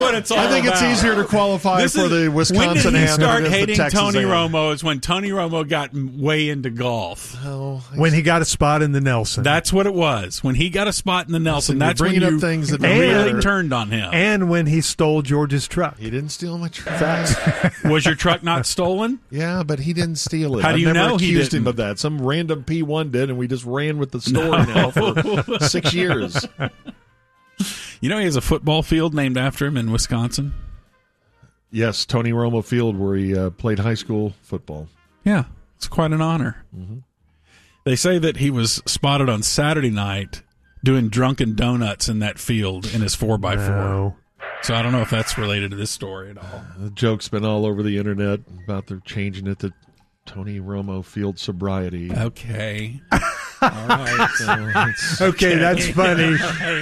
What it's all I think about. It's easier to qualify for the Wisconsin. When did you start than hating the Texas Tony A&M. Romo? Is when Tony Romo got way into golf. Oh, when he got a spot in the Nelson. That's what it was. When he got a spot in the Nelson, that's when bringing you up things that really turned on him. And when he stole George's truck. He didn't steal my truck. Was your truck not stolen? Yeah, but he didn't steal it. How do you I've never know he accused him didn't? of that. Some random P1 did, and we just ran with the story now for 6 years. You know he has a football field named after him in Wisconsin? Yes, Tony Romo Field, where he played high school football. Yeah, it's quite an honor. Mm-hmm. They say that he was spotted on Saturday night doing drunken donuts in that field in his 4x4. No. So I don't know if that's related to this story at all. The joke's been all over the internet about they're changing it to Tony Romo Field sobriety. Okay. All right. Okay, that's funny.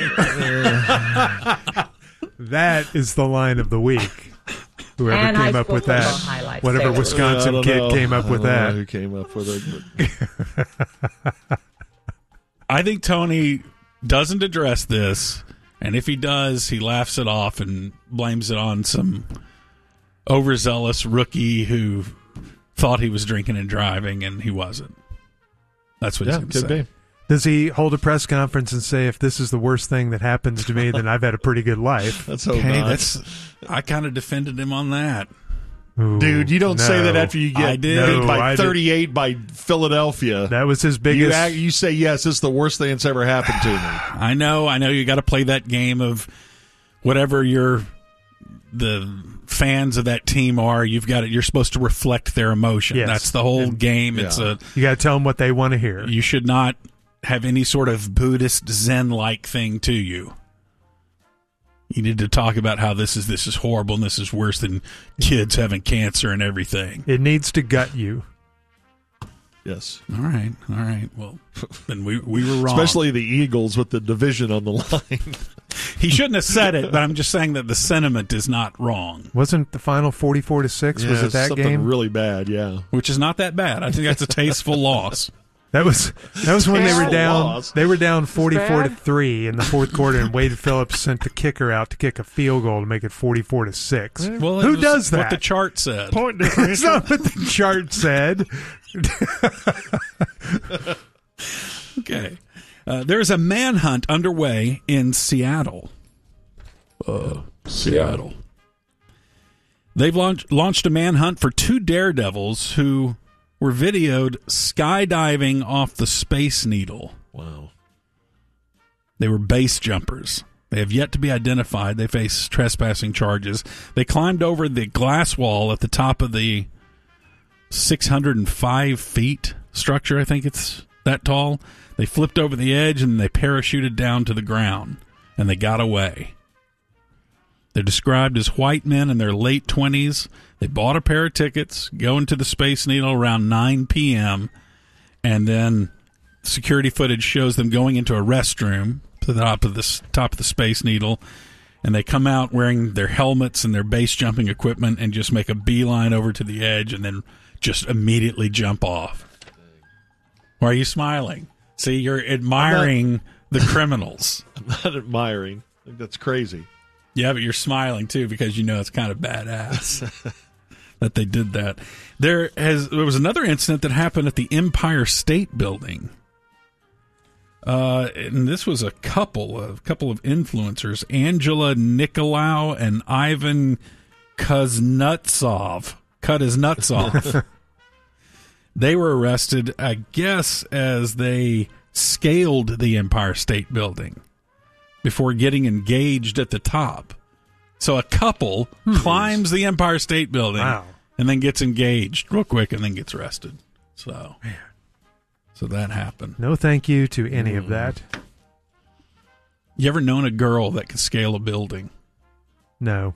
That is the line of the week. Whoever And came high up school with that. football highlights. Whatever There. Wisconsin kid came up with I don't know that. who came up with it? I think Tony doesn't address this, and if he does, he laughs it off and blames it on some overzealous rookie who thought he was drinking and driving, and he wasn't. That's what he's going to could say. be. Does he hold a press conference and say, if this is the worst thing that happens to me, then I've had a pretty good life? Let's hope Okay, not. I kind of defended him on that. Ooh, Dude, you don't say that after you I get did. beat No, by I did. 38 by Philadelphia. That was his biggest. You say, yes, this is the worst thing that's ever happened to me. I know you got to play that game of whatever the fans of that team are. You're supposed to reflect their emotion. Yes. That's the whole game. yeah. You got to tell them what they want to hear. You should not have any sort of Buddhist Zen-like thing to you. You need to talk about how this is horrible and this is worse than kids having cancer and everything. It needs to gut you. Yes. All right. Well, then we were wrong. Especially the Eagles with the division on the line. He shouldn't have said it, but I'm just saying that the sentiment is not wrong, Wasn't the final 44-6? Was it that something game? really bad, yeah. which is not that bad. I think that's a tasteful loss. That was when they were Terrible down. loss. They were down 44-3 in the fourth quarter, and Wade Phillips sent the kicker out to kick a field goal to make it 44-6. Well, it Who was does that? What the chart said. Point That's differential. not what the chart said. Okay. There's a manhunt underway in Seattle. Seattle. They've launched a manhunt for two daredevils who were videoed skydiving off the Space Needle. Wow. They were base jumpers. They have yet to be identified. They face trespassing charges. They climbed over the glass wall at the top of the 605 feet structure. I think it's that tall. They flipped over the edge and they parachuted down to the ground, and they got away. They're described as white men in their late 20s. They bought a pair of tickets, going to the Space Needle around 9 p.m., and then security footage shows them going into a restroom to the top of the Space Needle, and they come out wearing their helmets and their base jumping equipment and just make a beeline over to the edge and then just immediately jump off. Why are you smiling? See, you're admiring the criminals. I'm not admiring. I think that's crazy. Yeah, but you're smiling too because you know it's kind of badass that they did that. There was another incident that happened at the Empire State Building. And this was a couple of influencers, Angela Nicolau and Ivan Kuznetsov. They were arrested, I guess, as they scaled the Empire State Building before getting engaged at the top. So a couple climbs the Empire State Building and then gets engaged real quick and then gets arrested. So that happened. No thank you to any of that. You ever known a girl that could scale a building? No.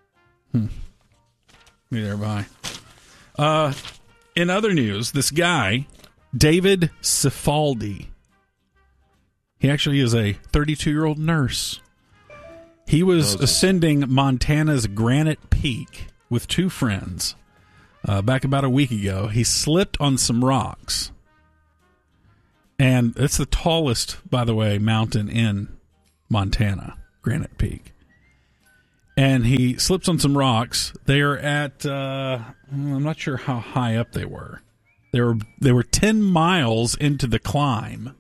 Neither have I. In other news, this guy, David Cifaldi, he actually is a 32-year-old nurse. He was ascending Montana's Granite Peak with two friends back about a week ago. He slipped on some rocks. And it's the tallest, by the way, mountain in Montana, Granite Peak. and he slips on some rocks. They are at I'm not sure how high up they were. They were 10 miles into the climb.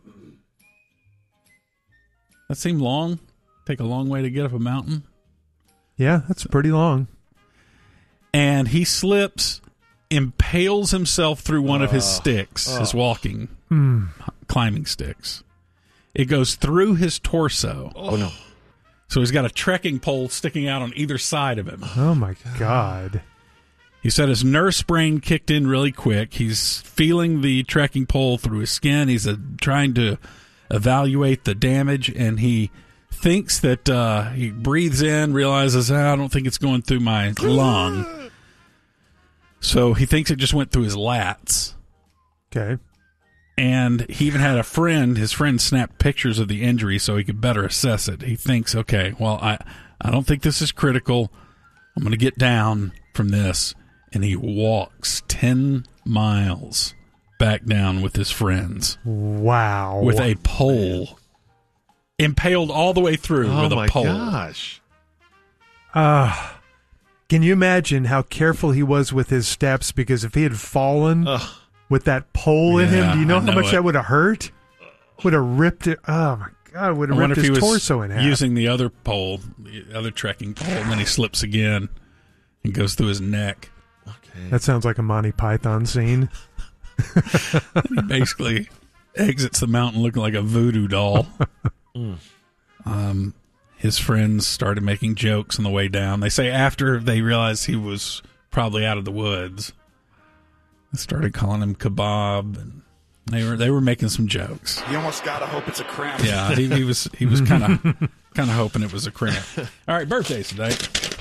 That seemed long. Take a long way to get up a mountain. Yeah, that's pretty long. And he slips, impales himself through one of his sticks, his walking, climbing sticks. It goes through his torso. Oh, no. So he's got a trekking pole sticking out on either side of him. Oh, my God. He said his nurse brain kicked in really quick. He's feeling the trekking pole through his skin. He's trying to evaluate the damage, and he thinks that he breathes in, realizes, I don't think it's going through my lung. So he thinks it just went through his lats. Okay. And he even had his friend snapped pictures of the injury so he could better assess it. He thinks, okay, well, I don't think this is critical. I'm going to get down from this. And he walks 10 miles back down with his friends. Wow. With a pole. Impaled all the way through with a pole. Oh, my gosh. Can you imagine how careful he was with his steps? Because if he had fallen with that pole in him, do you know how much that would have hurt? Would have ripped it. Oh, my God. Would have ripped his torso in half. Using the other pole, the other trekking pole, and then he slips again and goes through his neck. Okay. That sounds like a Monty Python scene. He basically exits the mountain looking like a voodoo doll. His friends started making jokes on the way down. They say after they realized he was probably out of the woods, they started calling him Kebab, and they were making some jokes. You almost gotta hope it's a cramp. Yeah, he was kind of hoping it was a cramp. All right, birthdays today.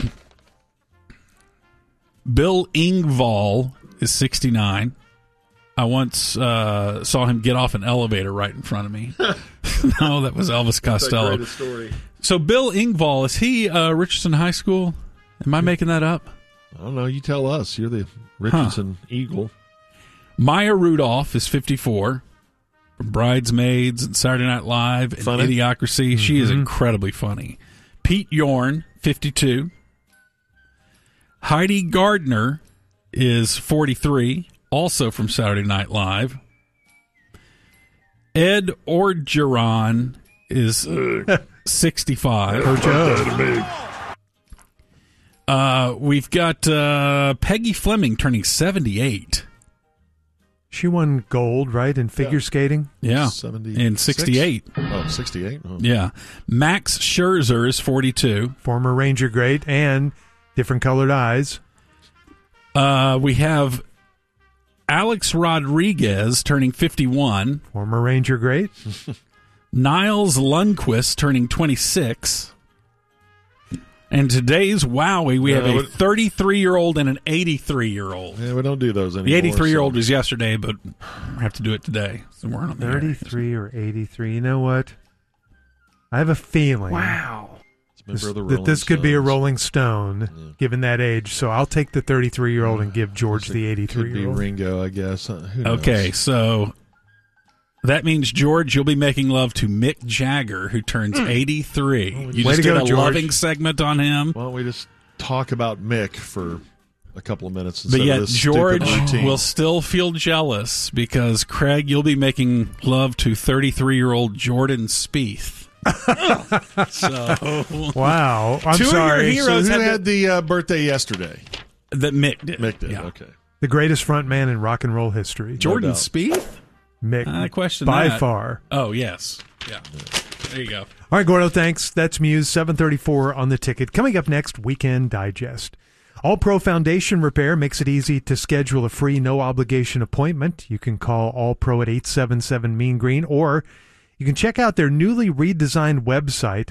Bill Engvall is 69. I once saw him get off an elevator right in front of me. No, that was Elvis Costello. That's the greatest story. So Bill Engvall, is he Richardson High School? Am I making that up? I don't know. You tell us. You're the Richardson Eagle. Maya Rudolph is 54. From Bridesmaids and Saturday Night Live and Funny. Idiocracy. Mm-hmm. She is incredibly funny. Pete Yorn, 52. Heidi Gardner is 43, also from Saturday Night Live. Ed Orgeron is 65. We've got Peggy Fleming turning 78. She won gold, right, in figure skating? Yeah, 76? in 68. Oh, 68? Oh. Yeah. Max Scherzer is 42. Former Ranger great and different colored eyes. We have Alex Rodriguez turning 51. Former Ranger great. Niles Lundquist turning 26. And today's Wowie, we have a 33-year-old and an 83-year-old. Yeah, we don't do those anymore. The 83-year-old was yesterday, but we have to do it today. So we're on the 33 or 83. You know what? I have a feeling. Wow. That this could be a Rolling Stone, given that age. So I'll take the 33-year-old and give George the 83-year-old. Could be Ringo, I guess. Who knows? Okay, so that means, George, you'll be making love to Mick Jagger, who turns 83. You Way just to go, did a George. loving segment on him. Why don't we just talk about Mick for a couple of minutes But instead yet, of this George stupid routine? will still feel jealous because, Craig, you'll be making love to 33-year-old Jordan Spieth. So, Wow. I'm two sorry. of your heroes Who had had the birthday yesterday? that Mick did. Mick did, Yeah. okay. The greatest front man in rock and roll history. Jordan doubt. Spieth? Mick. I question by that. far. Oh, yes. Yeah. There you go. All right, Gordo, thanks. That's Muse, 734 on the ticket. Coming up next, Weekend Digest. All Pro Foundation Repair makes it easy to schedule a free, no-obligation appointment. You can call All Pro at 877 Mean Green, or you can check out their newly redesigned website,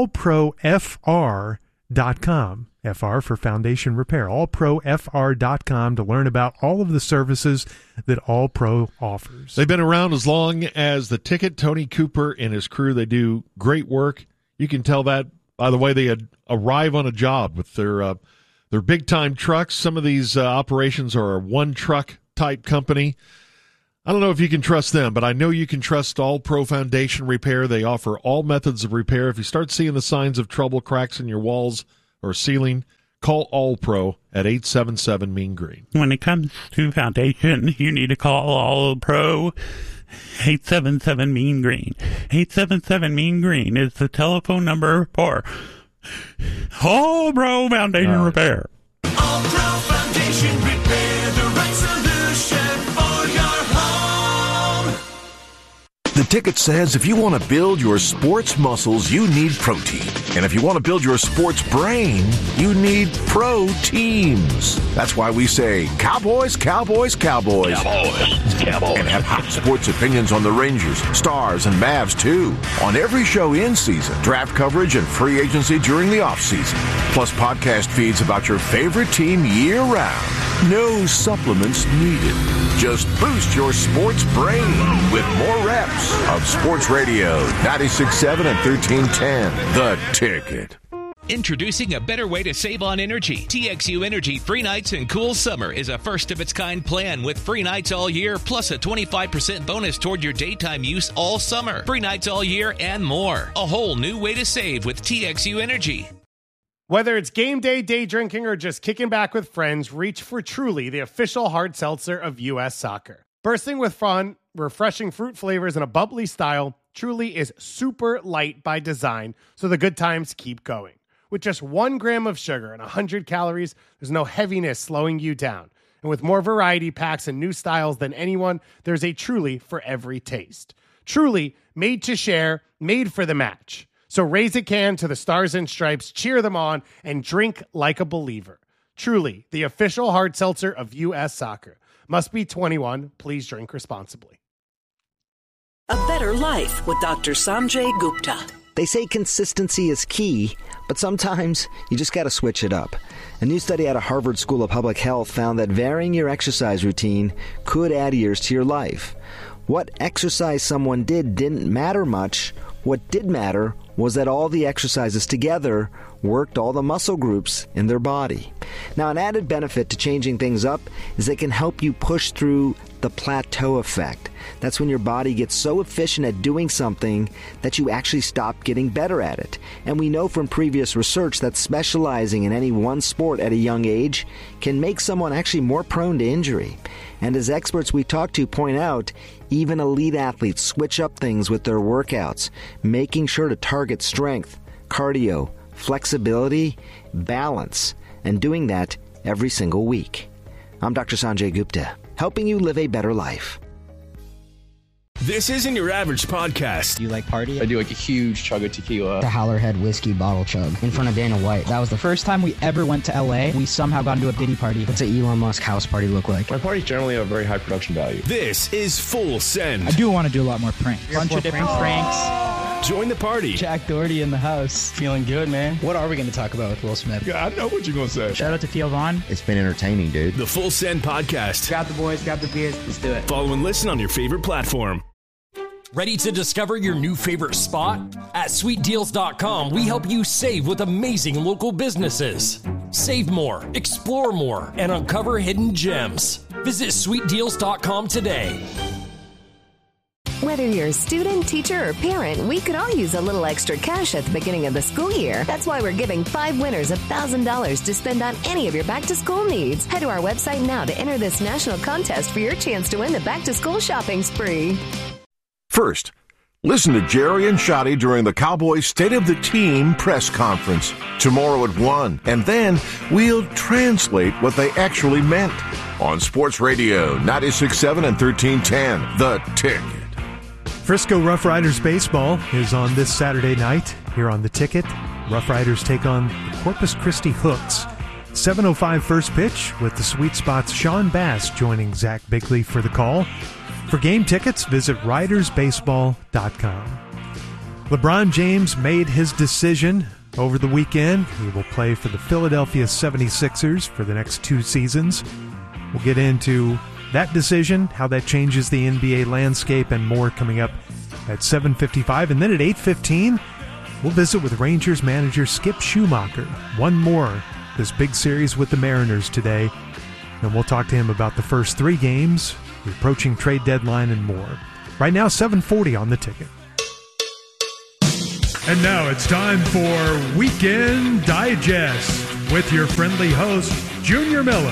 allprofr.com. FR for Foundation Repair. allprofr.com to learn about all of the services that All Pro offers. They've been around as long as the ticket. Tony Cooper and his crew, they do great work. You can tell that by the way they arrive on a job with their big-time trucks. Some of these operations are a one-truck type company. I don't know if you can trust them, but I know you can trust All Pro Foundation Repair. They offer all methods of repair. If you start seeing the signs of trouble, cracks in your walls, or ceiling, call All Pro at 877 Mean Green. When it comes to foundation, you need to call All Pro. 877 Mean Green. 877 Mean Green is the telephone number for All Pro Foundation Repair. All Pro Foundation Repair, the right solution for your home. The Ticket says if you want to build your sports muscles, you need protein. And if you want to build your sports brain, you need pro teams. That's why we say Cowboys, Cowboys, Cowboys. Cowboys, Cowboys. And have hot sports opinions on the Rangers, Stars, and Mavs, too. On every show in season, draft coverage and free agency during the offseason. Plus podcast feeds about your favorite team year-round. No supplements needed. Just boost your sports brain with more reps of Sports Radio 96.7 and 1310. The Ticket. Introducing a better way to save on energy. TXU Energy Free Nights and Cool Summer is a first-of-its-kind plan with free nights all year, plus a 25% bonus toward your daytime use all summer. Free nights all year and more. A whole new way to save with TXU Energy. Whether it's game day, day drinking, or just kicking back with friends, reach for Truly, the official hard seltzer of U.S. Soccer. Bursting with fun, refreshing fruit flavors, and a bubbly style, Truly is super light by design, so the good times keep going. With just 1 gram of sugar and 100 calories, there's no heaviness slowing you down. And with more variety packs and new styles than anyone, there's a Truly for every taste. Truly, made to share, made for the match. So raise a can to the Stars and Stripes, cheer them on, and drink like a believer. Truly, the official hard seltzer of U.S. Soccer. Must be 21. Please drink responsibly. A Better Life with Dr. Sanjay Gupta. They say consistency is key, but sometimes you just got to switch it up. A new study out of Harvard School of Public Health found that varying your exercise routine could add years to your life. What exercise someone did didn't matter much. What did matter was that all the exercises together worked all the muscle groups in their body. Now, an added benefit to changing things up is they can help you push through the plateau effect. That's when your body gets so efficient at doing something that you actually stop getting better at it. And we know from previous research that specializing in any one sport at a young age can make someone actually more prone to injury. And as experts we talk to point out, even elite athletes switch up things with their workouts, making sure to target strength, cardio, flexibility, balance, and doing that every single week. I'm Dr. Sanjay Gupta, helping you live a better life. This isn't your average podcast. Do you like party? I do like a huge chug of tequila. The Howlerhead whiskey bottle chug in front of Dana White. That was the first time we ever went to LA. We somehow got into a Diddy party. What's an Elon Musk house party look like? My parties generally have a very high production value. This is Full Send. I do want to do a lot more pranks. Bunch of different pranks. Join the party. Jack Doherty in the house. Feeling good, man. What are we going to talk about with Will Smith? Yeah, I know what you're going to say. Shout out to Theo Vaughn. It's been entertaining, dude. The Full Send Podcast. Grab the boys, grab the beers. Let's do it. Follow and listen on your favorite platform. Ready to discover your new favorite spot? At SweetDeals.com, we help you save with amazing local businesses. Save more, explore more, and uncover hidden gems. Visit SweetDeals.com today. Whether you're a student, teacher, or parent, we could all use a little extra cash at the beginning of the school year. That's why we're giving 5 winners $1,000 to spend on any of your back-to-school needs. Head to our website now to enter this national contest for your chance to win the back-to-school shopping spree. First, listen to Jerry and Shotty during the Cowboys State of the Team press conference tomorrow at 1. And then we'll translate what they actually meant on Sports Radio 96.7 and 1310. The Ticket. Frisco Rough Riders baseball is on this Saturday night here on The Ticket. Rough Riders take on the Corpus Christi Hooks. 7:05 first pitch with the Sweet Spots' Sean Bass joining Zach Bigley for the call. For game tickets, visit ridersbaseball.com. LeBron James made his decision over the weekend. He will play for the Philadelphia 76ers for the next 2 seasons. We'll get into that decision, how that changes the NBA landscape, and more coming up at 7:55. And then at 8:15, we'll visit with Rangers manager Skip Schumacher. One more, this big series with the Mariners today. And we'll talk to him about the first 3 games, the approaching trade deadline, and more. Right now, 7:40 on The Ticket. And now it's time for Weekend Digest with your friendly host, Junior Miller.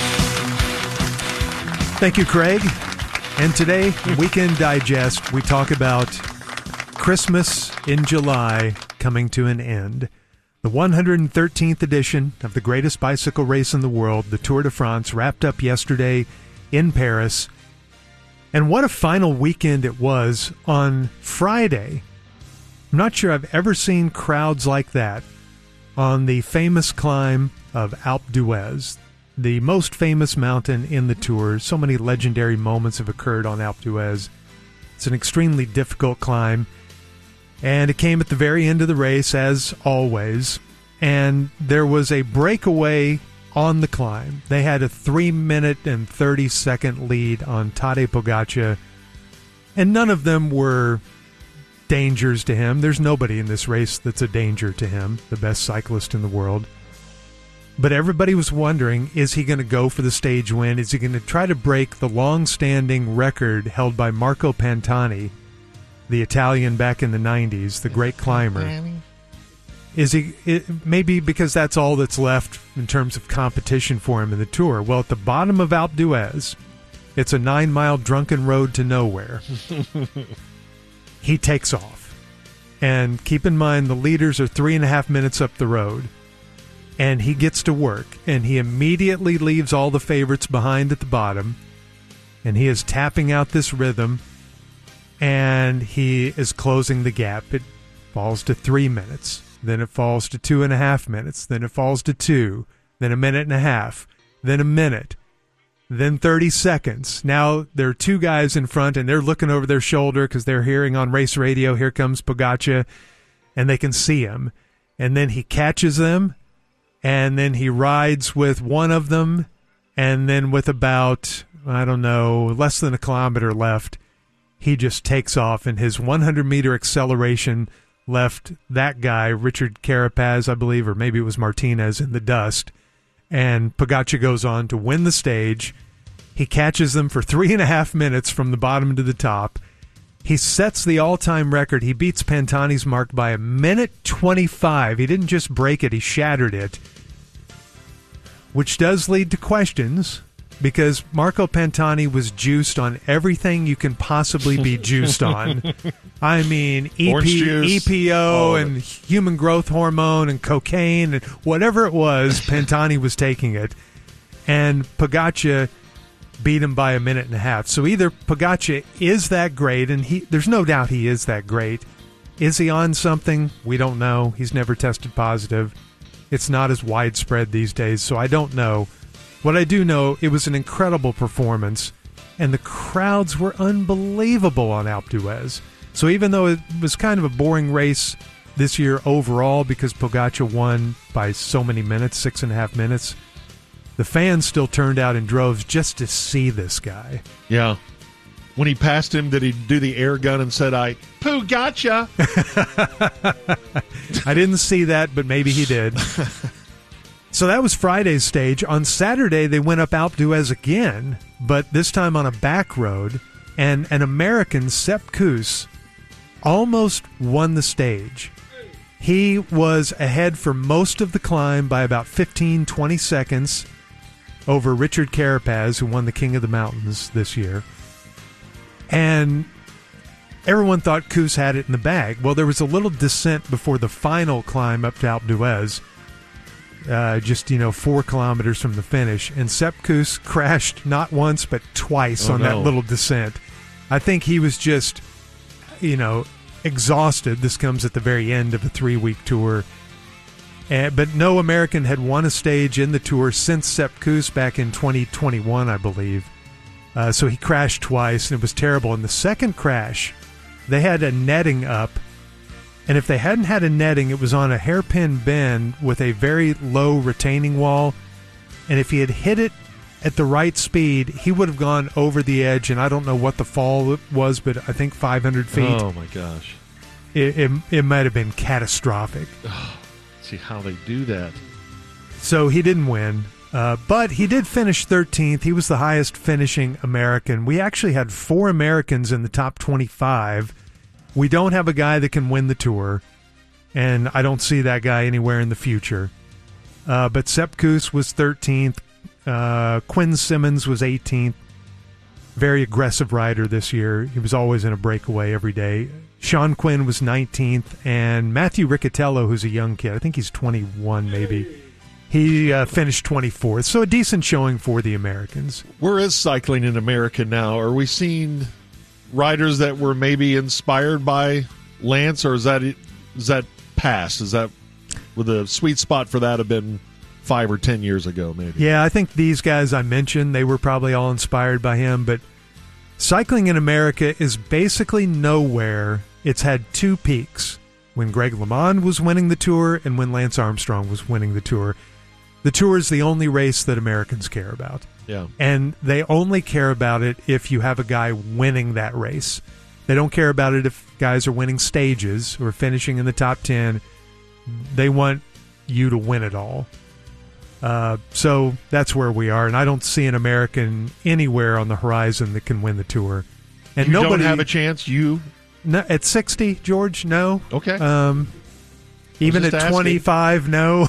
Thank you, Craig. And today, Weekend Digest, we talk about Christmas in July coming to an end. The 113th edition of the greatest bicycle race in the world, the Tour de France, wrapped up yesterday in Paris. And what a final weekend it was on Friday. I'm not sure I've ever seen crowds like that on the famous climb of Alpe d'Huez, the most famous mountain in the Tour. So many legendary moments have occurred on Alpe d'Huez. It's an extremely difficult climb, and it came at the very end of the race, as always, and there was a breakaway on the climb. They had a 3-minute and 30-second lead on Tadej Pogačar, and none of them were dangers to him. There's nobody in this race that's a danger to him, the best cyclist in the world. But everybody was wondering, is he going to go for the stage win? Is he going to try to break the long-standing record held by Marco Pantani, the Italian back in the 90s, the great climber? Is he, maybe because that's all that's left in terms of competition for him in the Tour. Well, at the bottom of Alpe d'Huez, it's a 9-mile drunken road to nowhere. He takes off. And keep in mind, the leaders are 3.5 minutes up the road. And he gets to work, and he immediately leaves all the favorites behind at the bottom, and he is tapping out this rhythm, and he is closing the gap. It falls to 3 minutes, then it falls to 2.5 minutes, then it falls to 2, then 1.5 minutes, then a minute, then 30 seconds. Now there are 2 guys in front, and they're looking over their shoulder because they're hearing on race radio, here comes Pogačar, and they can see him. And then he catches them, and then he rides with one of them, and then with about, I don't know, less than a kilometer left, he just takes off, and his 100-meter acceleration left that guy, Richard Carapaz, I believe, or maybe it was Martinez, in the dust. And Pogačar goes on to win the stage. He catches them for 3.5 minutes from the bottom to the top. He sets the all-time record. He beats Pantani's mark by 1:25. He didn't just break it, he shattered it. Which does lead to questions, because Marco Pantani was juiced on everything you can possibly be juiced on. I mean, EPO and human growth hormone and cocaine and whatever it was, Pantani was taking it. And Pogačar beat him by 1.5 minutes. So either Pogačar is that great, and there's no doubt he is that great. Is he on something? We don't know. He's never tested positive. It's not as widespread these days, so I don't know. What I do know, it was an incredible performance, and the crowds were unbelievable on Alpe d'Huez. So even though it was kind of a boring race this year overall because Pogačar won by so many minutes, 6.5 minutes, the fans still turned out in droves just to see this guy. Yeah. When he passed him, did he do the air gun and said, Pogačar? I didn't see that, but maybe he did. So that was Friday's stage. On Saturday, they went up Alpe d'Huez again, but this time on a back road, and an American, Sepp Kuss, almost won the stage. He was ahead for most of the climb by about 15, 20 seconds over Richard Carapaz, who won the King of the Mountains this year. And everyone thought Kuss had it in the bag. Well, there was a little descent before the final climb up to Alpe d'Huez, just 4 kilometers from the finish, and Sepp Kuss crashed not once but twice on that little descent. I think he was just, exhausted. This comes at the very end of a 3-week tour. But no American had won a stage in the Tour since Sepp Kuss back in 2021, I believe. So he crashed twice, and it was terrible. In the second crash, they had a netting up, and if they hadn't had a netting, it was on a hairpin bend with a very low retaining wall, and if he had hit it at the right speed, he would have gone over the edge, and I don't know what the fall was, but I think 500 feet. Oh, my gosh. It might have been catastrophic. See how they do that. So he didn't win. But he did finish 13th. He was the highest finishing American. We actually had 4 Americans in the top 25. We don't have a guy that can win the Tour. and I don't see that guy anywhere in the future. But Sepp Kuss was 13th. Quinn Simmons was 18th. Very aggressive rider this year. He was always in a breakaway every day. Sean Quinn was 19th, and Matthew Riccatello, who's a young kid, I think he's 21 maybe, he finished 24th. So a decent showing for the Americans. Where is cycling in America now? Are we seeing riders that were maybe inspired by Lance, or is that past? Would the sweet spot for that have been 5 or 10 years ago, maybe? Yeah, I think these guys I mentioned, they were probably all inspired by him, but cycling in America is basically nowhere. It's had two peaks, when Greg LeMond was winning the Tour and when Lance Armstrong was winning the Tour. The Tour is the only race that Americans care about. Yeah. And they only care about it if you have a guy winning that race. They don't care about it if guys are winning stages or finishing in the top 10. They want you to win it all. So that's where we are, and I don't see an American anywhere on the horizon that can win the Tour. And you nobody don't have a chance. No, at 60, George, no. Okay. Even at 25, no.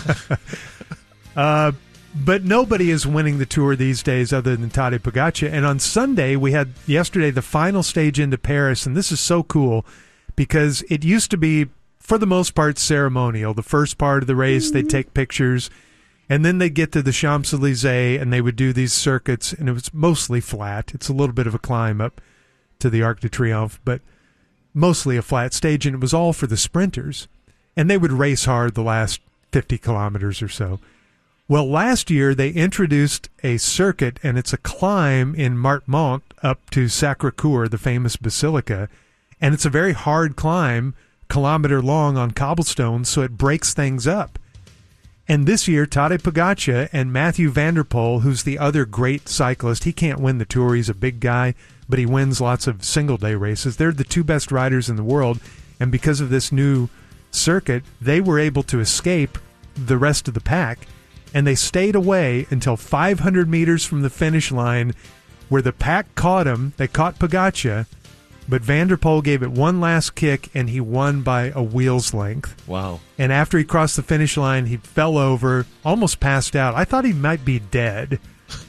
But nobody is winning the Tour these days other than Tadej Pogačar. And on Sunday, we had yesterday the final stage into Paris, and this is so cool because it used to be, for the most part, ceremonial. The first part of the race, they'd take pictures, and then they'd get to the Champs-Élysées, and they would do these circuits, and it was mostly flat. It's a little bit of a climb up to the Arc de Triomphe, but mostly a flat stage, and it was all for the sprinters. And they would race hard the last 50 kilometers or so. Well, last year they introduced a circuit, and it's a climb in Marmont up to Sacré-Cœur, the famous basilica, and it's a very hard climb, kilometer long on cobblestone, so it breaks things up. And this year, Tadej Pogačar and Mathieu van der Poel, who's the other great cyclist, he can't win the Tour, he's a big guy, but he wins lots of single-day races. They're the two best riders in the world, and because of this new circuit, they were able to escape the rest of the pack, and they stayed away until 500 meters from the finish line, where the pack caught him. They caught Pogačar, but Van der Poel gave it one last kick, and he won by a wheel's length. Wow. And after he crossed the finish line, he fell over, almost passed out. I thought he might be dead.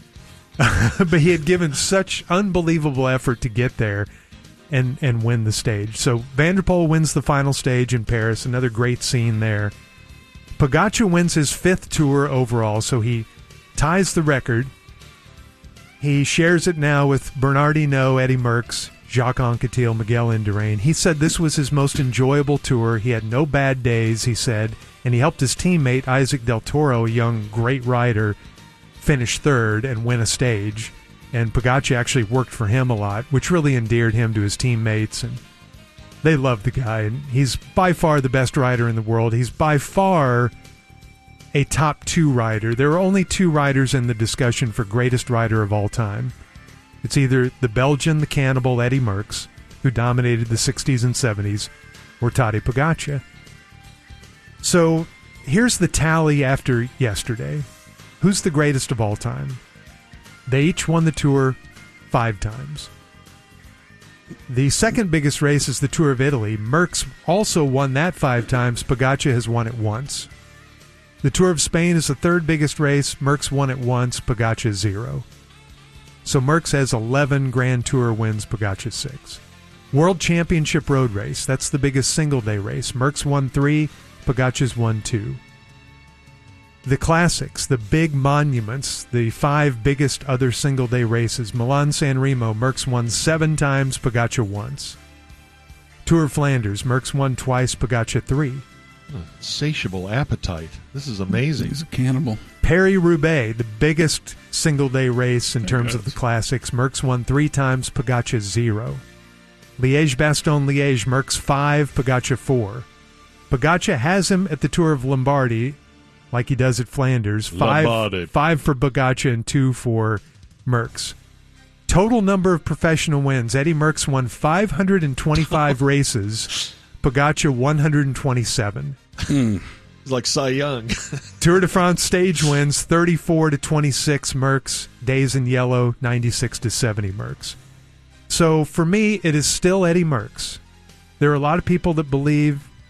But he had given such unbelievable effort to get there and win the stage. So Van der Poel wins the final stage in Paris, another great scene there. Pogačar wins his 5th Tour overall, so he ties the record. He shares it now with Bernard Hinault, Eddie Merckx, Jacques Anquetil, Miguel Indurain. He said this was his most enjoyable tour. He had no bad days, he said, and he helped his teammate, Isaac Del Toro, a young, great rider, finish 3rd and win a stage. And Pogačar actually worked for him a lot, which really endeared him to his teammates, and they love the guy. And he's by far the best rider in the world. He's by far a top 2 rider. There are only 2 riders in the discussion for greatest rider of all time. It's either the Belgian, the cannibal Eddie Merckx, who dominated the 60s and 70s, or Tadej Pogačar. So here's the tally after yesterday. Who's the greatest of all time? They each won the Tour 5 times. The second biggest race is the Tour of Italy. Merckx also won that 5 times. Pogačar has won it once. The Tour of Spain is the 3rd biggest race. Merckx won it once. Pogačar 0. So Merckx has 11 Grand Tour wins. Pogačar 6. World Championship Road Race. That's the biggest single-day race. Merckx won 3. Pogačar's won 2. The classics, the big monuments, the 5 biggest other single-day races. Milan-San Remo, Merckx won 7 times, Pogačar once. Tour of Flanders, Merckx won twice, Pogačar 3. Insatiable appetite. This is amazing. He's a cannibal. Paris-Roubaix, the biggest single-day race in terms of the classics. Merckx won 3 times, Pogačar 0. Liège-Bastogne-Liège, Merckx 5, Pogačar 4. Pogačar has him at the Tour of Lombardy, like he does at Flanders. 5 for Pogačar and 2 for Merckx. Total number of professional wins. Eddie Merckx won 525 races. Pogačar 127. He's like Cy Young. Tour de France stage wins 34-26 Merckx. Days in yellow 96-70 Merckx. So for me, it is still Eddie Merckx. There are a lot of people that believe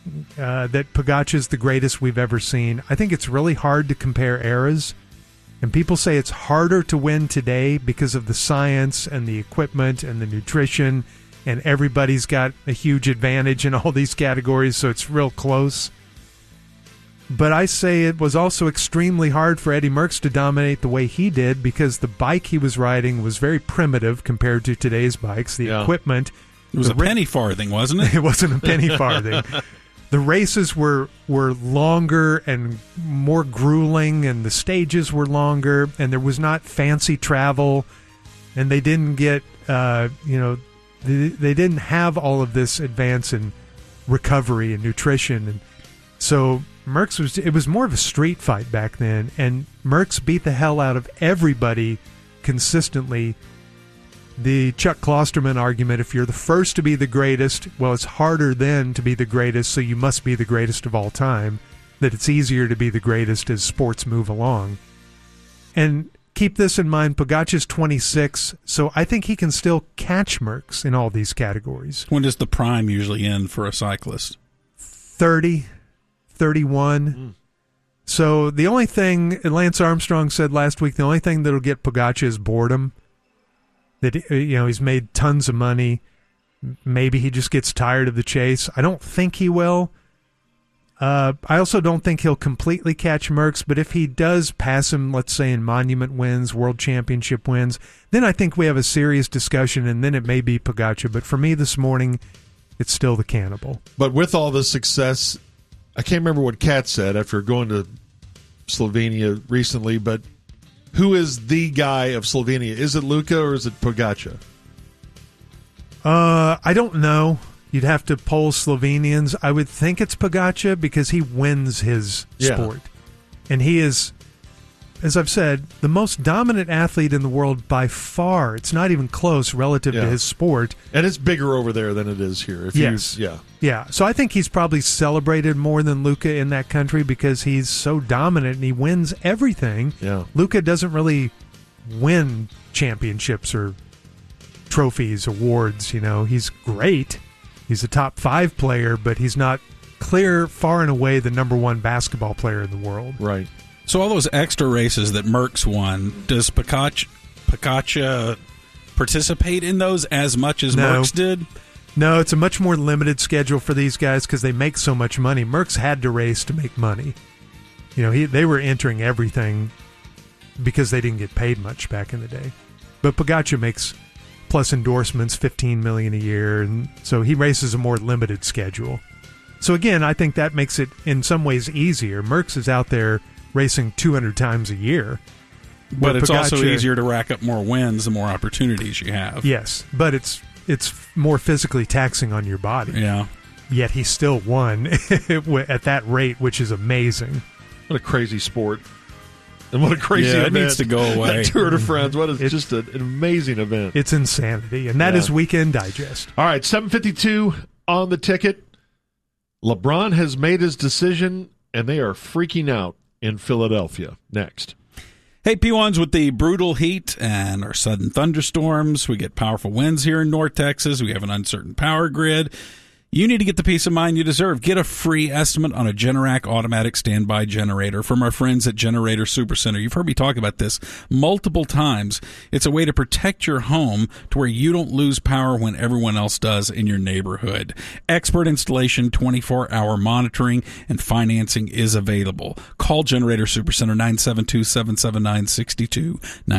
that Pogačar's the greatest we've ever seen. I think it's really hard to compare eras. And people say it's harder to win today because of the science and the equipment and the nutrition, and everybody's got a huge advantage in all these categories, so it's real close. But I say it was also extremely hard for Eddie Merckx to dominate the way he did because the bike he was riding was very primitive compared to today's bikes. The equipment... It was a penny farthing, wasn't it? It wasn't a penny farthing. The races were longer and more grueling, and the stages were longer, and there was not fancy travel, and they didn't get, they didn't have all of this advance in recovery and nutrition, and so Merckx it was more of a street fight back then, and Merckx beat the hell out of everybody consistently. The Chuck Klosterman argument, if you're the first to be the greatest, well, it's harder then to be the greatest, so you must be the greatest of all time, that it's easier to be the greatest as sports move along. And keep this in mind, Pogačar's 26, so I think he can still catch Merckx in all these categories. When does the prime usually end for a cyclist? 30, 31. So the only thing, Lance Armstrong said last week, the only thing that'll get Pogačar is boredom. That, he's made tons of money. Maybe he just gets tired of the chase. I don't think he will. I also don't think he'll completely catch Merckx, but if he does pass him, let's say in monument wins, world championship wins, then I think we have a serious discussion, and then it may be Pogačar. But for me this morning, it's still the Cannibal. But with all the success, I can't remember what Kat said after going to Slovenia recently, but who is the guy of Slovenia? Is it Luka or is it Pogačar? I don't know. You'd have to poll Slovenians. I would think it's Pogačar because he wins his sport. And he is, as I've said, the most dominant athlete in the world by far. It's not even close relative to his sport. And it's bigger over there than it is here. Yeah. So I think he's probably celebrated more than Luka in that country because he's so dominant and he wins everything. Yeah. Luka doesn't really win championships or trophies, awards. He's great. He's a top 5 player, but he's not far and away the number 1 basketball player in the world. Right. So all those extra races that Merckx won, does Pogačar participate in those as much as Merckx did? No, it's a much more limited schedule for these guys because they make so much money. Merckx had to race to make money. They were entering everything because they didn't get paid much back in the day. But Pogačar makes, plus endorsements, $15 million a year, and so he races a more limited schedule. So again, I think that makes it in some ways easier. Merckx is out there racing 200 times a year. But it's also easier to rack up more wins the more opportunities you have. Yes, but it's more physically taxing on your body. Yeah. Yet he still won at that rate, which is amazing. What a crazy sport. And what a crazy event. It needs to go away. That Tour de France, it's just an amazing event. It's insanity, and that is Weekend Digest. All right, 7:52 on the ticket. LeBron has made his decision, and they are freaking out in Philadelphia. Next. Hey, P1s, with the brutal heat and our sudden thunderstorms, we get powerful winds here in North Texas. We have an uncertain power grid. You need to get the peace of mind you deserve. Get a free estimate on a Generac automatic standby generator from our friends at Generator Supercenter. You've heard me talk about this multiple times. It's a way to protect your home to where you don't lose power when everyone else does in your neighborhood. Expert installation, 24-hour monitoring, and financing is available. Call Generator Supercenter 972-779-6297.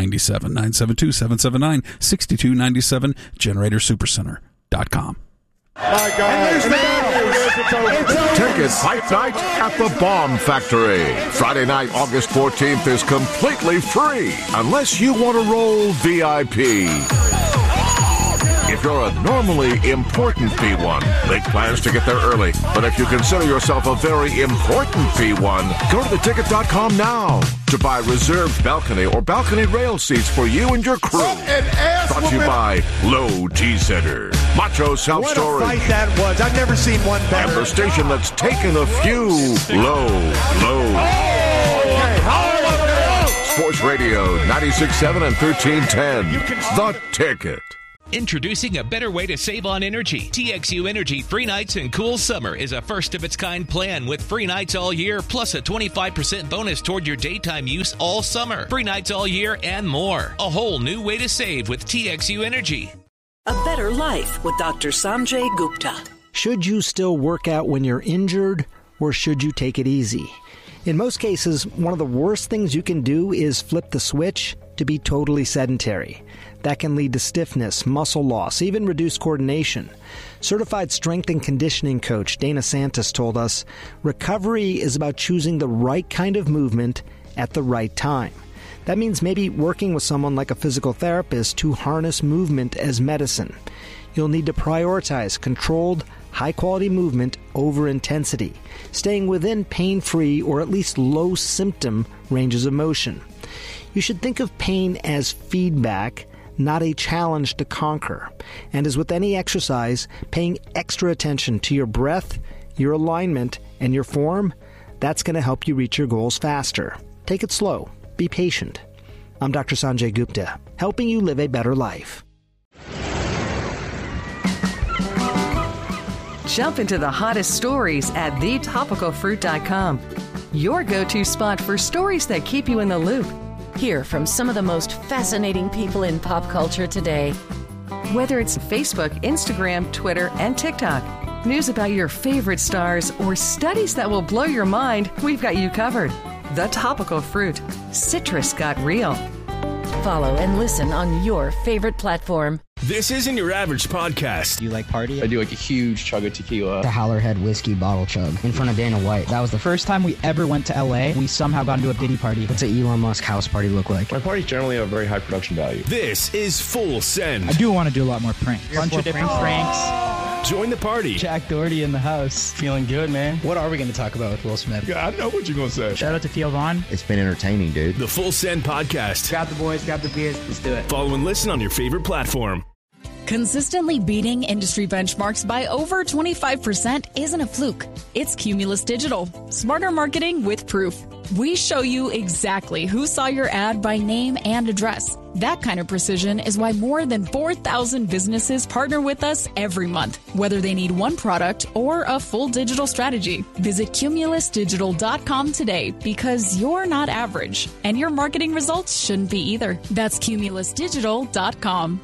972-779-6297. GeneratorSupercenter.com. My God. Ticket Fight Night at the Bomb Factory. Friday night, August 14th is completely free, unless you want to roll VIP. If you're a normally important P1, make plans to get there early. But if you consider yourself a very important P1, go to theticket.com now to buy reserved balcony or balcony rail seats for you and your crew. Brought to you by Low T Center, Macho South Storage. What a fight that was. I've never seen one better. And the station that's taken a few low. Sports Radio 96.7 and 1310. The Ticket. Introducing a better way to save on energy. TXU Energy Free Nights and Cool Summer is a first-of-its-kind plan with free nights all year, plus a 25% bonus toward your daytime use all summer. Free nights all year and more. A whole new way to save with TXU Energy. A better life with Dr. Sanjay Gupta. Should you still work out when you're injured, or should you take it easy? In most cases, one of the worst things you can do is flip the switch to be totally sedentary. That can lead to stiffness, muscle loss, even reduced coordination. Certified strength and conditioning coach Dana Santos told us, recovery is about choosing the right kind of movement at the right time. That means maybe working with someone like a physical therapist to harness movement as medicine. You'll need to prioritize controlled, high-quality movement over intensity, staying within pain-free or at least low-symptom ranges of motion. You should think of pain as feedback, not a challenge to conquer. And as with any exercise, paying extra attention to your breath, your alignment, and your form, that's going to help you reach your goals faster. Take it slow. Be patient. I'm Dr. Sanjay Gupta, helping you live a better life. Jump into the hottest stories at thetopicalfruit.com. Your go-to spot for stories that keep you in the loop. Hear from some of the most fascinating people in pop culture today. Whether it's Facebook, Instagram, Twitter, and TikTok, news about your favorite stars, or studies that will blow your mind, we've got you covered. The Topical Fruit. Citrus got real. Follow and listen on your favorite platform. This isn't your average podcast. Do you like party? I do like a huge chug of tequila. The Howlerhead whiskey bottle chug in front of Dana White. That was the first time we ever went to LA. We somehow got into a Diddy party. What's an Elon Musk house party look like? My parties generally have very high production value. This is Full Send. I do want to do a lot more pranks. Bunch of different pranks. Join the party. Jack Doherty in the house. Feeling good, man. What are we going to talk about with Will Smith? Yeah, I know what you're going to say. Shout out to Theo Vaughn. It's been entertaining, dude. The Full Send podcast. Grab the boys, grab the beers, let's do it. Follow and listen on your favorite platform. Consistently beating industry benchmarks by over 25% isn't a fluke. It's Cumulus Digital. Smarter marketing with proof. We show you exactly who saw your ad by name and address. That kind of precision is why more than 4,000 businesses partner with us every month, whether they need one product or a full digital strategy. Visit cumulusdigital.com today because you're not average, and your marketing results shouldn't be either. That's cumulusdigital.com.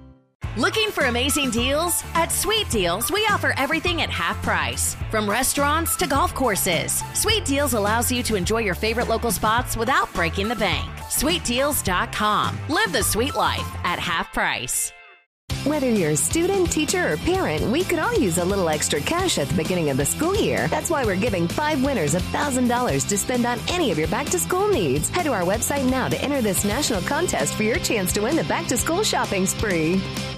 Looking for amazing deals? At Sweet Deals, we offer everything at half price. From restaurants to golf courses, Sweet Deals allows you to enjoy your favorite local spots without breaking the bank. SweetDeals.com. Live the sweet life at half price. Whether you're a student, teacher, or parent, we could all use a little extra cash at the beginning of the school year. That's why we're giving 5 winners $1,000 to spend on any of your back-to-school needs. Head to our website now to enter this national contest for your chance to win the back-to-school shopping spree.